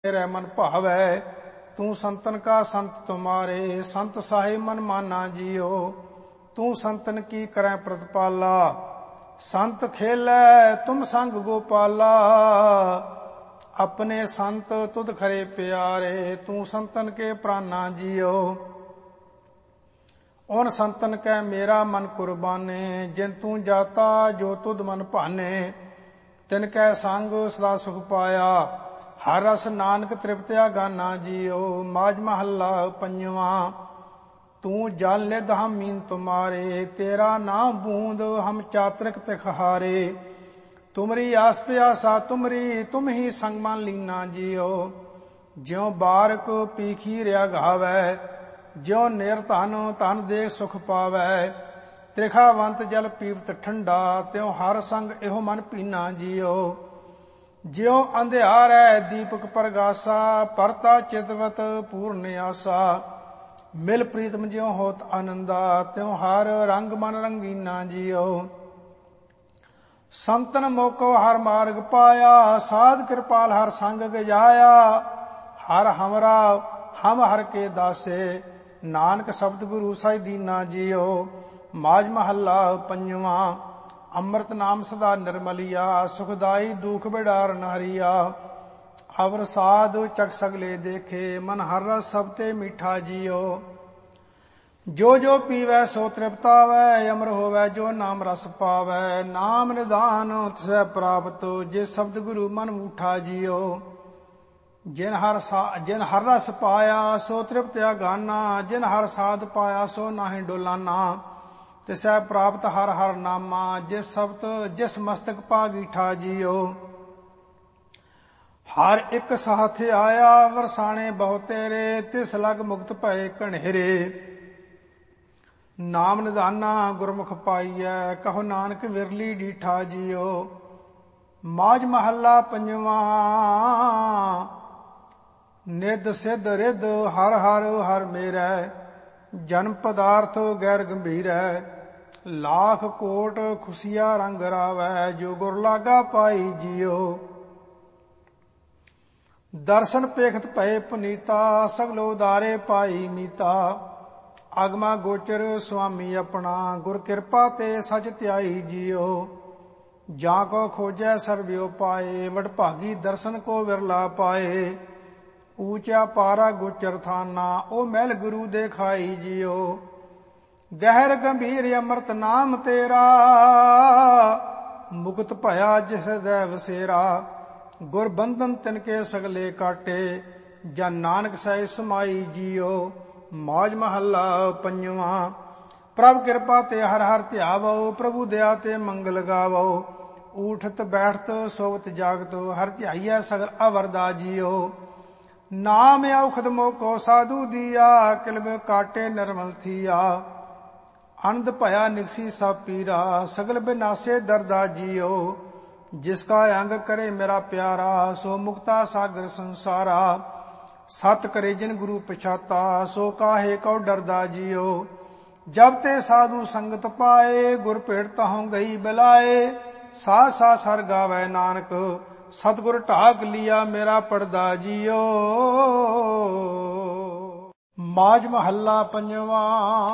तेरे मन भावै तू संतन का संत तुम्हारे। संत साहिब मन माना जियो तू संतन की करै प्रतिपाला। संत खेलै तुम संग गोपाला अपने संत तुद खरे प्यारे। तू संतन के प्राणा जियो उन संतन कै मेरा मन कुर्बाने। जिन तू जाता जो तुद मन भाने तिनकै संग सदा सुख पाया। हर रस नानक तृप्त्या गाना जियो। माज महला पंजवा तू जल निध हम मीन तुम्हारे। तेरा नाम बूंद हम चातरिक तिखारे। तुमरी आस प्यासा तुमरी तुम ही संग मान लीना जियो। ज्यों बारक पीखी रिया घावै ज्यों निरधन धन देख सुख पावै। त्रिखावंत जल पीवत ठंडा त्यों हर संग एहो मन पीना जियो। ज्यों अंधियारै दीपक प्रगासा परता चितवत पूर्ण आसा। मिल प्रीतम ज्यों होत आनंदा त्यों हर रंग मन रंगीना जियो। संतन मोको हर मार्ग पाया साध कृपाल हर संग गजाया। हर हमरा हम हर के दासे नानक शब्द गुरु साई दीना जियो। माज महला पंजवा अमृत नाम सदा निर्मलिया सुखदाई दुख बिडार नहरिया। अवर साध चक सगले देखे मन हर रस सब ते मीठा जियो। जो जो पीवै सो तृप्तावै अमर होवै जो नाम रस पावै। नाम निधान तिसै प्राप्त जिस शब्द गुरु मन ऊठा जियो। जिन हर रस पाया सो तृप्त्या गाना। जिन हर साध पाया सो नाहि डोलाना। तिसै प्राप्त हर हर नामा जिस शब्द जिस मस्तक पागीठा जियो। हर एक साथ आया वरसाने बहु तेरे तिस लग मुक्त भय कणेरे। नाम निधाना गुरमुख पाइयै कहो नानक विरली डीठा जियो। माज महला पंजवा निध सिद्ध रिध हर हर हर मेरै। जन्म पदार्थ गैर गंभीरै लाख कोट खुशिया रंग रावै। जो गुर लागा पाई जियो। दर्शन पेखत भय पुनीता सगलो उदारे पाई मीता। आगमा गोचर स्वामी अपना गुर कृपा ते सच त्याई जियो। जाको खोजै सर्वयो पाए वडभागी दर्शन को विरला पाए। ऊंचा पारा गोचर थाना ओ महल गुरु देखाई जियो। गहर गंभीर अमृत नाम तेरा मुक्त भया जिस दैव सेरा। गुर बंधन तिनके सगले काटे जन नानक सै समाई जियो। मौज महला पंजवा प्रभ कृपा ते हर हर ध्यावो प्रभु दया ते मंगल गावो। ऊठत बैठत सोवत जागत हर ध्याइयै सगल अवरदा जियो। नाम औखद मोको साधु दिया किलब काटे निर्मल थिया। आनंद भया निकसी सब पीरा सगल बिनासे दर्दा जियो। जिसका अंग करे मेरा प्यारा सो मुक्ता सागर संसारा। सत करे जिन गुरु पछाता सो काहे कौ डरदा जियो। जब ते साधु संगत पाए गुर भेट तहों गई बिलाए। सा सा सर गावै नानक सतगुर ढाक लिया मेरा पड़दा जियो। माज महला पंजवा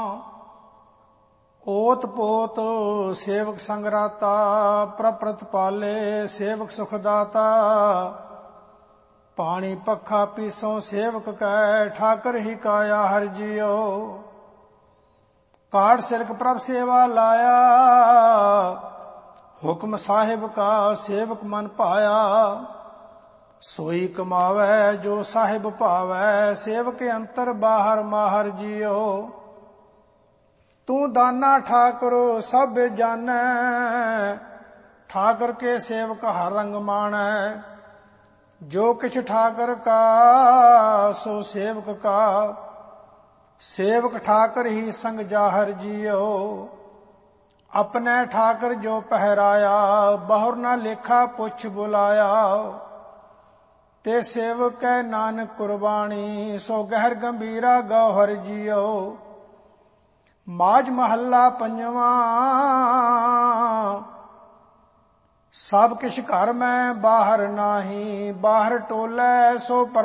ओत पोत सेवक संगराता प्रप्रत पाले सेवक सुखदाता। पानी पखा पीसों सेवक कै ठाकर ही काया हर जियो। काट सिरक प्रभ सेवा लाया हुक्म साहिब का सेवक मन पाया। सोई कमावै जो साहिब भावै सेवक अंतर बाहर माहर जियो। तू दाना ठाकरो सब जानै ठाकर के सेवक हर रंग मानै। जो किछ ठाकर का सो सेवक का सेवक ठाकर ही संग जाहर जियो। अपने ठाकर जो पहराया बहुर न लेखा पुछ बुलाया। ते सेवक कै नानक कुर्बानी सो गहर गंभीरा गौहर जियो। माज महला पंजवा सब किछ घर में बाहर नाही। बाहर टोलै सो पर